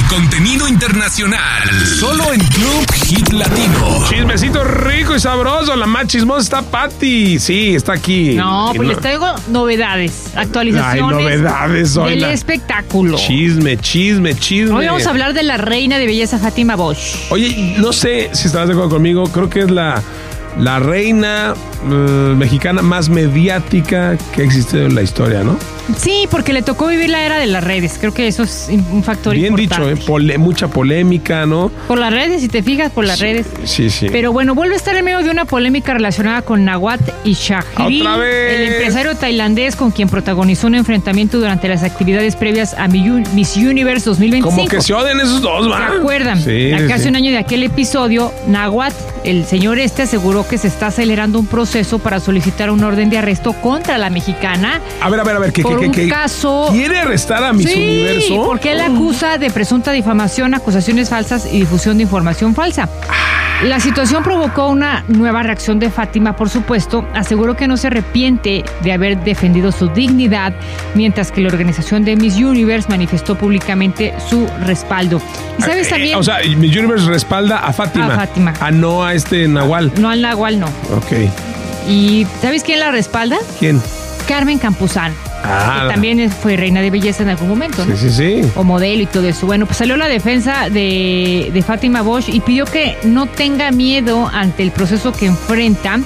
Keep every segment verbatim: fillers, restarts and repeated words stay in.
contenido internacional, solo en Club Hit Latino. Chismecito rico y sabroso, la más chismosa está Pati. Sí, está aquí. No, pues no... les traigo novedades, actualizaciones. Ay, novedades hoy. Del la... espectáculo. Chisme, chisme, chisme. Hoy vamos a hablar de la reina de belleza Fátima Bosch. Oye, no sé si estarás de acuerdo conmigo, creo que es la... La reina uh, mexicana más mediática que ha existido en la historia, ¿no? Sí, porque le tocó vivir la era de las redes. Creo que eso es un factor Bien importante. dicho, ¿eh? Pole- mucha polémica, ¿no? Por las redes, si te fijas, por las sí, redes. Sí, sí. Pero bueno, vuelve a estar en medio de una polémica relacionada con Nawat y Shahri, ¡Otra vez! el empresario tailandés con quien protagonizó un enfrentamiento durante las actividades previas a Miss Universe dos mil veinticinco. Como que se odian esos dos, ¿va? ¿Se acuerdan? Sí, Acá sí, hace sí. un año de aquel episodio, Nawat, el señor este, aseguró que se está acelerando un proceso para solicitar un orden de arresto contra la mexicana. A ver, a ver, a ver, ¿qué, por qué, un qué, qué? caso... ¿Quiere arrestar a Miss sí, Universo? porque él acusa de presunta difamación, acusaciones falsas y difusión de información falsa. La situación provocó una nueva reacción de Fátima, por supuesto. Aseguró que no se arrepiente de haber defendido su dignidad, mientras que la organización de Miss Universe manifestó públicamente su respaldo. ¿Y sabes Eh, también? O sea, Miss Universe respalda a Fátima. A Fátima. A no a este Nahual. No al Nahual, no. Ok. ¿Y sabes quién la respalda? ¿Quién? Carmen Campuzano. Ah. Que también fue reina de belleza en algún momento, ¿no? Sí, sí, sí. O modelo y todo eso. Bueno, pues salió la defensa de, de Fátima Bosch y pidió que no tenga miedo ante el proceso que enfrenta,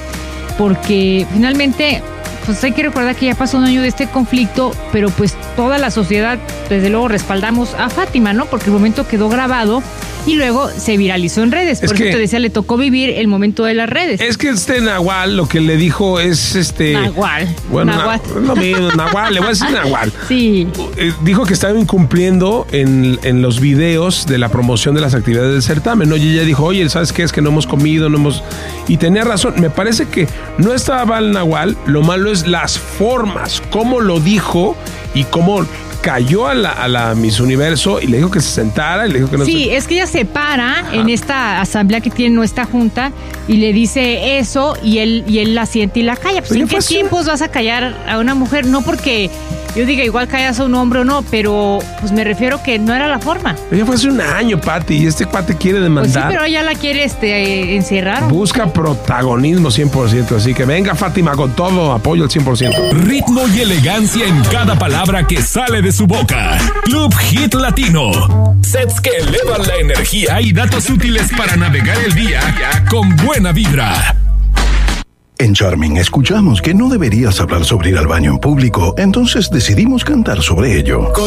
porque finalmente, pues hay que recordar que ya pasó un año de este conflicto, pero pues toda la sociedad, desde luego, respaldamos a Fátima, ¿no? Porque el momento quedó grabado y luego se viralizó en redes. Es Por que- eso te decía, le tocó vivir el momento de las redes. Es que este Nahual lo que le dijo es este. Nahual. Bueno, Nahual. Na- lo mismo, Nahual, le voy a decir Nahual. Sí. Eh, Dijo que estaba incumpliendo en, en los videos de la promoción de las actividades del certamen, ¿no? Y ella dijo, oye, ¿sabes qué? Es que no hemos comido, no hemos... Y tenía razón, me parece que no estaba mal Nahual, lo malo es las formas, cómo lo dijo y cómo cayó a la, a la Miss Universo y le dijo que se sentara y le dijo que no Sí, se... es que ella se para en esta asamblea que tiene nuestra junta y le dice eso y él y él la siente y la calla. Pues Pero ¿en ya qué fue hace- tiempos vas a callar a una mujer? No porque yo diga igual callas a un hombre o no, pero pues me refiero que no era la forma. Ella fue hace un año, Pati, y este Pati quiere Pues sí, demandar. pero ella la quiere este encerrar. ¿o? Busca protagonismo cien por ciento, así que venga Fátima con todo, apoyo al cien por ciento. Ritmo y elegancia en cada palabra que sale de su boca. Club Hit Latino. Sets que elevan la energía y datos útiles para navegar el día con buena vibra. En Charming escuchamos que no deberías hablar sobre ir al baño en público, entonces decidimos cantar sobre ello.